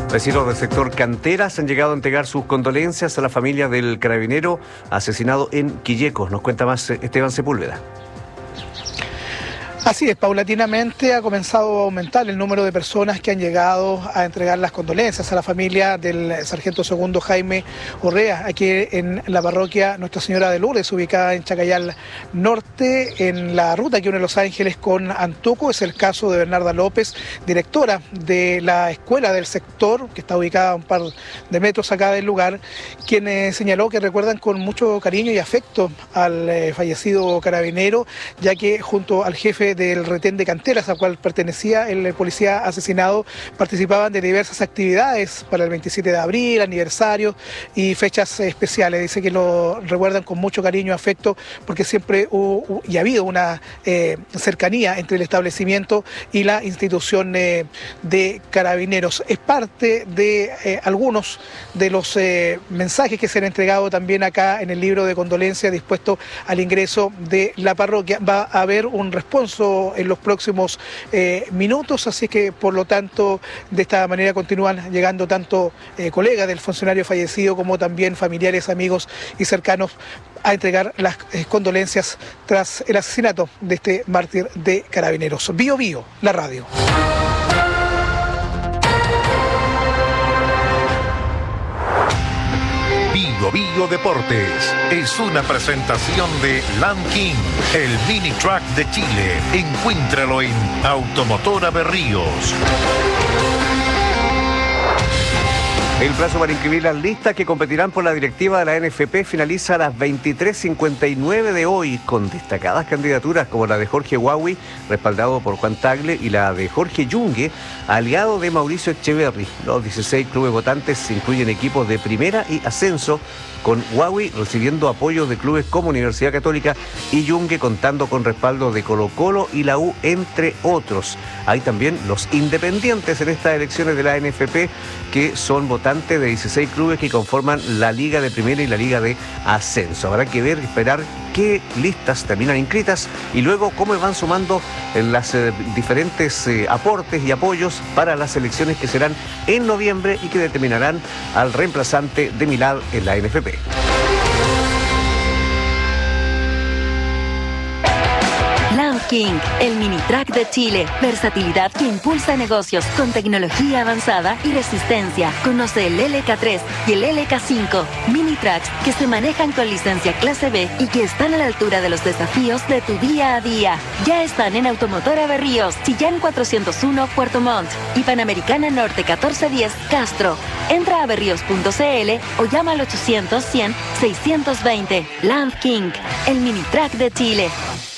Vecinos del sector Canteras han llegado a entregar sus condolencias a la familia del carabinero asesinado en Quillecos. Nos cuenta más Esteban Sepúlveda. Así es, paulatinamente ha comenzado a aumentar el número de personas que han llegado a entregar las condolencias a la familia del sargento segundo Jaime Urrea, aquí en la parroquia Nuestra Señora de Lourdes, ubicada en Chacayal Norte, en la ruta que une Los Ángeles con Antuco. Es el caso de Bernarda López, directora de la escuela del sector, que está ubicada a un par de metros acá del lugar, quien señaló que recuerdan con mucho cariño y afecto al fallecido carabinero, ya que junto al jefe del retén de Canteras, al cual pertenecía el policía asesinado, participaban de diversas actividades para el 27 de abril, aniversario y fechas especiales. Dice que lo recuerdan con mucho cariño y afecto porque siempre hubo y ha habido una cercanía entre el establecimiento y la institución de carabineros. Es parte de algunos de los mensajes que se han entregado también acá en el libro de condolencias dispuesto al ingreso de la parroquia. Va a haber un responso en los próximos minutos, así que por lo tanto de esta manera continúan llegando tanto colegas del funcionario fallecido como también familiares, amigos y cercanos a entregar las condolencias tras el asesinato de este mártir de carabineros. Bio Bio, la radio. Bio Deportes es una presentación de Land King, el mini truck de Chile. Encuéntralo en Automotora Berríos. El plazo para inscribir las listas que competirán por la directiva de la NFP finaliza a las 23:59 de hoy, con destacadas candidaturas como la de Jorge Huawei, respaldado por Juan Tagle, y la de Jorge Yungue, aliado de Mauricio Echeverri. Los 16 clubes votantes incluyen equipos de primera y ascenso, con Huawei recibiendo apoyo de clubes como Universidad Católica y Yungue contando con respaldo de Colo-Colo y la U, entre otros. Hay también los independientes en estas elecciones de la NFP, que son votantes de 16 clubes que conforman la Liga de Primera y la Liga de Ascenso. Habrá que ver, esperar qué listas terminan inscritas y luego cómo van sumando las diferentes aportes y apoyos para las elecciones que serán en noviembre y que determinarán al reemplazante de Milad en la NFP. Land King, el mini track de Chile. Versatilidad que impulsa negocios con tecnología avanzada y resistencia. Conoce el LK3 y el LK5. Mini tracks que se manejan con licencia clase B y que están a la altura de los desafíos de tu día a día. Ya están en Automotora Berríos, Chillán 401, Puerto Montt y Panamericana Norte 1410, Castro. Entra a berríos.cl o llama al 800 100 620. Land King, el mini track de Chile.